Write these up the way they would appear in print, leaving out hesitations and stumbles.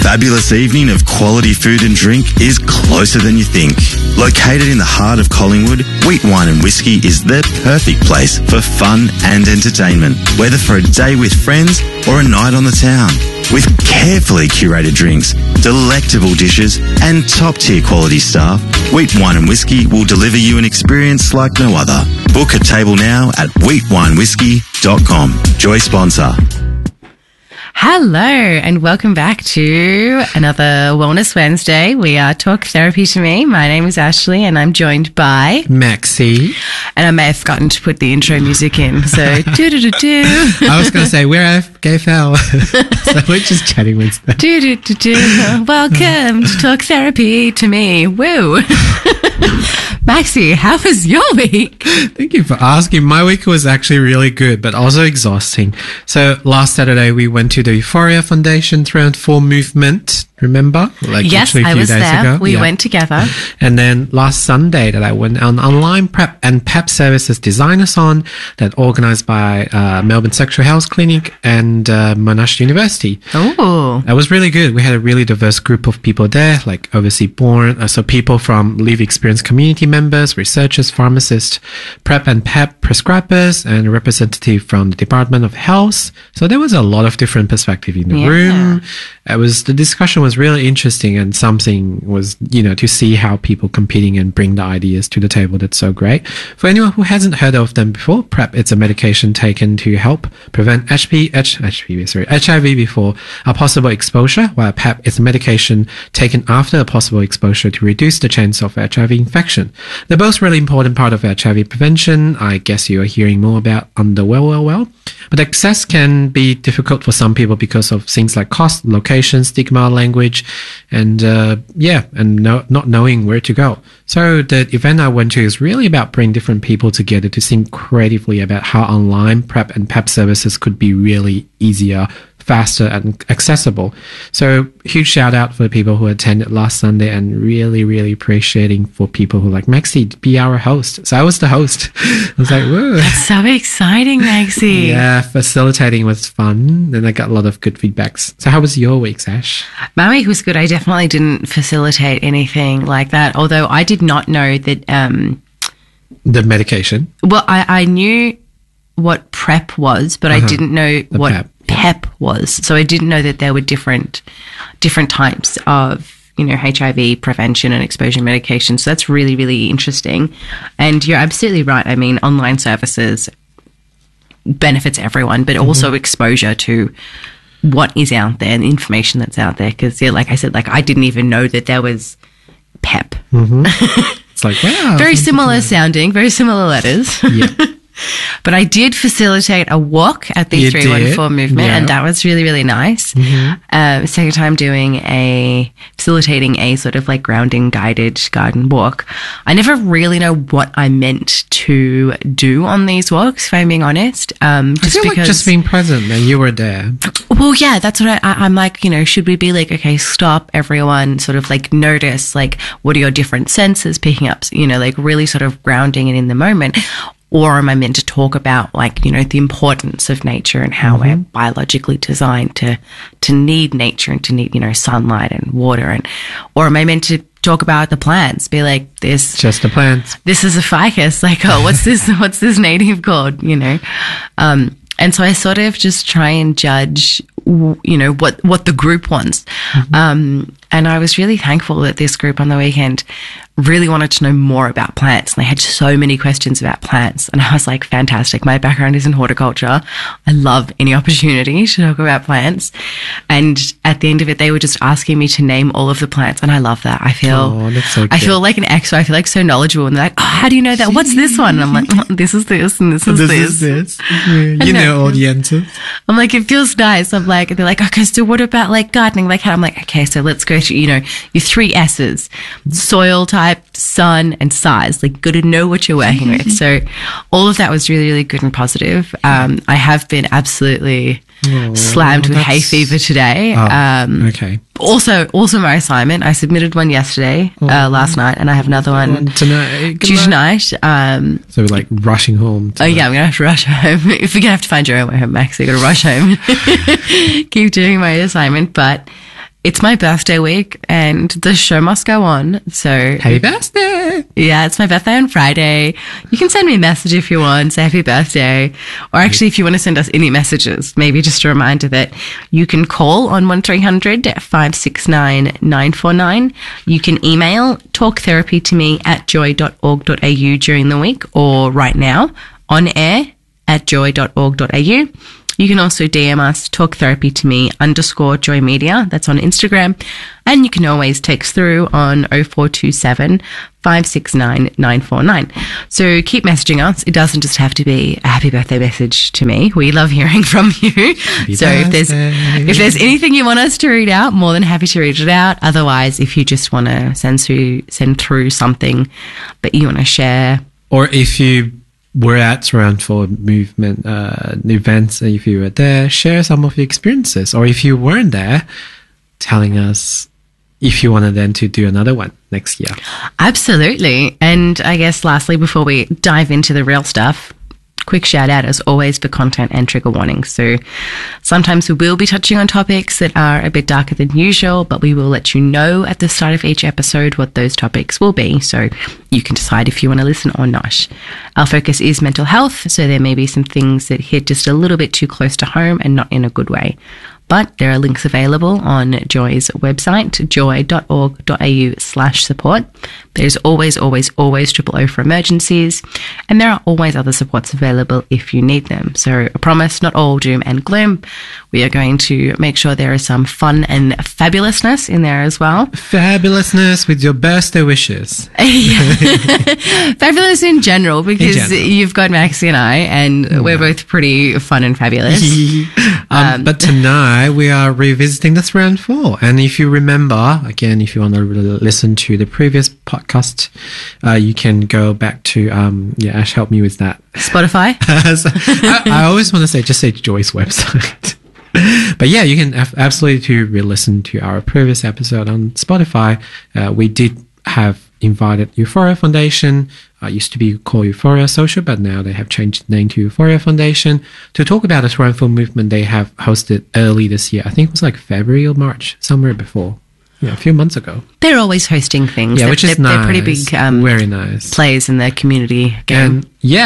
fabulous evening of quality food and drink is closer than you think. Located in the heart of Collingwood, Wheat Wine and Whiskey is the perfect place for fun and entertainment, whether for a day with friends or a night on the town. With carefully curated drinks, delectable dishes and top-tier quality staff, Wheat Wine and Whiskey will deliver you an experience like no other. Book a table now at wheatwinewhiskey.com. Joy sponsor. Hello and welcome back to another Wellness Wednesday. We are Talk Therapy to Me. My name is Ashley and I'm joined by Maxie. And I may have forgotten to put the intro music in. So do-do-do-do. I was going to say, where FK fell. So we're just chatting with them. Do-do-do-do. Welcome to Talk Therapy to Me. Woo. Maxie, how was your week? Thank you for asking. My week was actually really good, but also exhausting. So last Saturday, we went to the Euphoria Foundation 304 movement. Remember? Yes, I was there. We went together. And then last Sunday that I went on online prep and PEP services designathon that organised by Melbourne Sexual Health Clinic and Monash University. Oh. It was really good. We had a really diverse group of people there, like overseas born, so people from lived experience community members, researchers, pharmacists, PrEP and PEP prescribers, and a representative from the Department of Health. So there was a lot of different perspectives in the room. The discussion was really interesting, and something was, to see how people competing and bring the ideas to the table. That's so great. For anyone who hasn't heard of them before, PrEP, it's a medication taken to help prevent HIV before a possible exposure, while PEP is a medication taken after a possible exposure to reduce the chance of HIV infection. They're both really important part of HIV prevention. I guess you are hearing more about on the well. But access can be difficult for some people because of things like cost, location, stigma, language, and not knowing where to go. So the event I went to is really about bringing different people together to think creatively about how online PrEP and PEP services could be really easier, faster and accessible. So huge shout out for the people who attended last Sunday, and really, really appreciating for people who like Maxie to be our host. So I was the host. I was like, whoa. That's so exciting, Maxie. Yeah, facilitating was fun, and I got a lot of good feedbacks. So how was your week, Sash? My week was good. I definitely didn't facilitate anything like that, although I did not know that... the medication? Well, I knew what PrEP was, but I didn't know what PEP was. So I didn't know that there were different types of, HIV prevention and exposure medication. So that's really, really interesting. And you're absolutely right. I mean, online services benefits everyone, but also exposure to what is out there and the information that's out there. Because, like I said, I didn't even know that there was PEP. It's like, wow. Very similar sounding, very similar letters. Yeah. But I did facilitate a walk at the 314 movement, and that was really, really nice. Second time facilitating a sort of like grounding guided garden walk. I never really know what I meant to do on these walks, if I'm being honest. I feel like just being present and you were there. Well, yeah, that's what I'm like, should we be like, okay, stop everyone, sort of like notice, like, what are your different senses picking up, like really sort of grounding it in the moment. Or am I meant to talk about, like, the importance of nature and how we're biologically designed to need nature and to need, sunlight and water? Or am I meant to talk about the plants? Be like, this... Just the plants. This is a ficus. Like, oh, what's this native called, And so I sort of just try and judge, what the group wants. And I was really thankful that this group on the weekend really wanted to know more about plants. And they had so many questions about plants. And I was like, fantastic. My background is in horticulture. I love any opportunity to talk about plants. And at the end of it, they were just asking me to name all of the plants. And I love that. I feel like an expert. I feel like so knowledgeable. And they're like, oh, how do you know that? What's this one? And I'm like, this is this and this is this. Yeah, you know all the answers. I'm like, it feels nice. I'm like, they're like, okay, so what about like gardening? Like, I'm like, okay, so let's go to, your 3 S's, soil type, sun, and size. Like, got to know what you're working with. So all of that was really, really good and positive. I have been absolutely slammed with hay fever today. Okay. Also my assignment. I submitted one yesterday, last night, and I have another one tonight. So we're like rushing home. I'm going to have to rush home. If we're going to have to find your own way home, Max, I got to rush home. Keep doing my assignment. But it's my birthday week and the show must go on. So Happy birthday! yeah, it's my birthday on Friday. You can send me a message if you want, say happy birthday. Or actually, if you want to send us any messages, maybe just a reminder that you can call on 1300 569 949. You can email talktherapy to me at joy.org.au during the week or right now on air at joy.org.au. You can also DM us, talk therapy to me _Joy Media. That's on Instagram. And you can always text through on 0427 569 949. So keep messaging us. It doesn't just have to be a happy birthday message to me. We love hearing from you. So if there's anything you want us to read out, more than happy to read it out. Otherwise, if you just want to send through something that you want to share. Or if you were at Surround for Movement events, if you were there, share some of your experiences. Or if you weren't there, telling us if you wanted then to do another one next year. Absolutely. And I guess lastly, before we dive into the real stuff, quick shout out as always for content and trigger warnings. So sometimes we will be touching on topics that are a bit darker than usual, but we will let you know at the start of each episode what those topics will be, so you can decide if you want to listen or not. Our focus is mental health, so there may be some things that hit just a little bit too close to home and not in a good way. But there are links available on Joy's website, joy.org.au/support. There's always 000 for emergencies, and there are always other supports available if you need them. So I promise, not all doom and gloom. We are going to make sure there is some fun and fabulousness in there as well. Fabulousness with your birthday wishes. Fabulous in general, because you've got Maxie and I, and we're both pretty fun and fabulous. But tonight we are revisiting the Surround 4. And if you remember, again, if you want to listen to the previous podcast, you can go back to, Ash, help me with that. Spotify? I always want to say Joy's website. But yeah, you can absolutely re-listen to our previous episode on Spotify. We did have invited Euphoria Foundation, used to be called Euphoria Social, but now they have changed the name to Euphoria Foundation, to talk about the Surround 4 movement they have hosted early this year. I think it was like February or March, somewhere before. Yeah, a few months ago. They're always hosting things. Yeah, which is nice. They're pretty big very nice. Plays in the community game.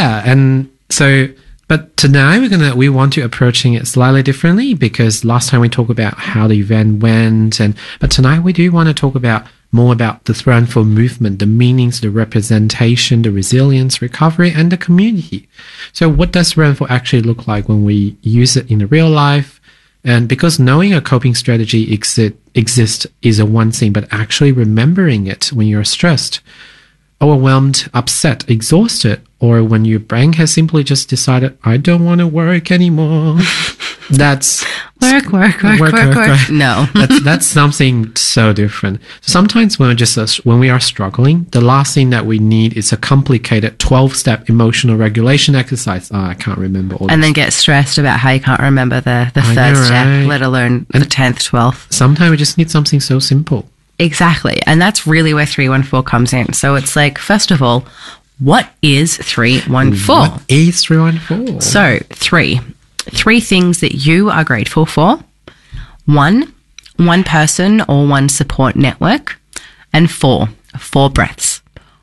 But tonight we want to approaching it slightly differently, because last time we talked about how the event went, but tonight we do want to talk about more about the Surround 4 movement, the meanings, the representation, the resilience, recovery, and the community. So what does Surround 4 actually look like when we use it in the real life? And because knowing a coping strategy exists is a one thing, but actually remembering it when you're stressed, overwhelmed, upset, exhausted, or when your brain has simply just decided, I don't want to work anymore. That's work. No, that's something so different. Sometimes when we are struggling, the last thing that we need is a complicated 12-step emotional regulation exercise. I can't remember all. And then get stressed about how you can't remember the third step, let alone the 10th, 12th. Sometimes we just need something so simple. Exactly, and that's really where 314 comes in. So it's like, first of all, what is 314? What is 314? So three things that you are grateful for. One person or one support network. And four breaths.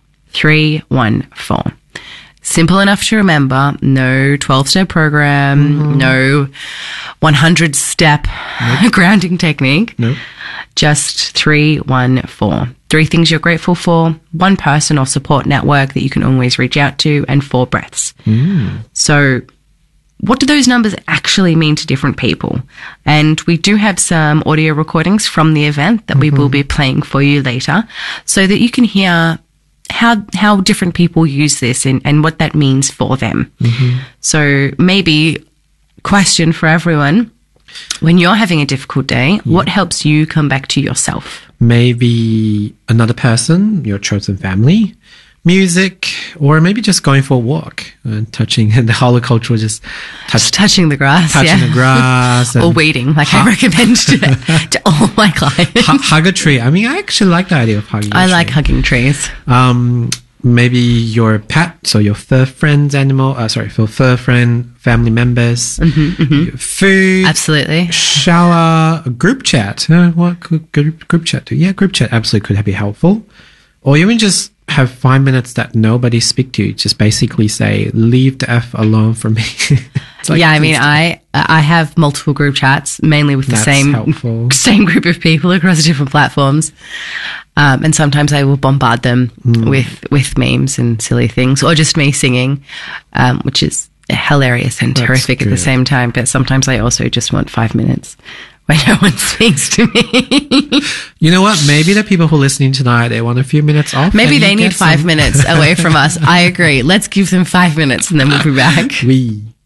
314. Simple enough to remember. No 12-step program. No 100-step grounding technique. Nope. Just 314. 3 things you're grateful for, one person or support network that you can always reach out to, and 4 breaths. So what do those numbers actually mean to different people? And we do have some audio recordings from the event that we will be playing for you later, so that you can hear how different people use this and what that means for them. So maybe question for everyone: when you're having a difficult day, what helps you come back to yourself? Maybe another person, your chosen family, music, or maybe just going for a walk and touching the horticultural, just touching the grass. Touching the grass. Or weeding, like I recommend to all my clients. Hug a tree. I mean, I actually like the idea of hugging a tree. I like hugging trees. maybe your pet, so your fur friends, for fur friend, family members, food, Absolutely. shower, group chat. What could group chat do? Yeah, group chat absolutely could be helpful. Or even just have 5 minutes that nobody speak to you. Just basically say, leave the F alone for me. I mean, I have multiple group chats, mainly with the same group of people across different platforms. And sometimes I will bombard them with memes and silly things, or just me singing, which is hilarious and terrific at the same time. But sometimes I also just want 5 minutes where no one speaks to me. You know what? Maybe the people who are listening tonight, they want a few minutes off. Maybe they need 5 minutes away from us. I agree. Let's give them 5 minutes and then we'll be back. Oui.